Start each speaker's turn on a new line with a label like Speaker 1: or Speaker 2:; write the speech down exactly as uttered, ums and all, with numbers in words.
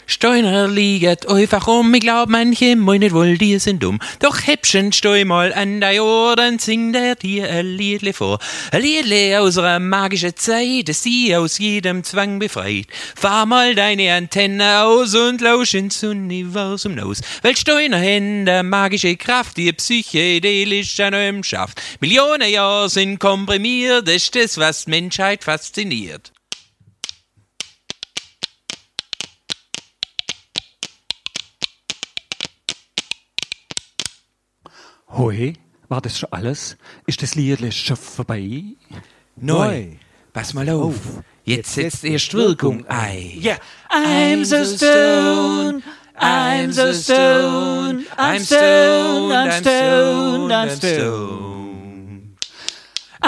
Speaker 1: Steiner liegt einfach um, ich glaub, manche meinen wohl, die sind dumm. Doch Häppchen, steu mal an der Ohr, dann singt er dir ein Liedle vor. Ein Liedle aus einer magischen Zeit, das sie aus jedem Zwang befreit. Fahr mal deine Antenne aus und lausch ins Universum aus. Weil Steiner Hände magische Kraft, die psychedelisch an einem schafft. Millionen Jahre sind komprimiert, das ist das, was Menschheit fasziniert.
Speaker 2: Hoi, war das schon alles? Ist das Liedle schon vorbei?
Speaker 1: Neu, pass mal auf, jetzt setzt erst Wirkung ein.
Speaker 2: Ja.
Speaker 3: I'm so stoned, I'm so stoned, I'm stoned, I'm stoned, I'm stoned.